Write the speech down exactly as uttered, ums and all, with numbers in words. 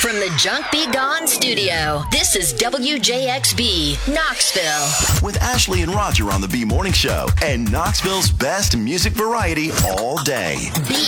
From the Junk Be Gone studio, this is W J X B, Knoxville. With Ashley and Roger on the B Morning Show and Knoxville's best music variety all day.